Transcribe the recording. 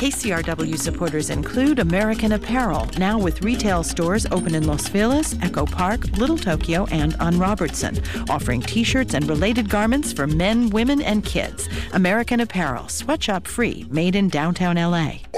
KCRW supporters include American Apparel, now with retail stores open in Los Feliz, Echo Park, Little Tokyo, and on Robertson, offering t-shirts and related garments for men, women, and kids. American Apparel, sweatshop free, made in downtown LA.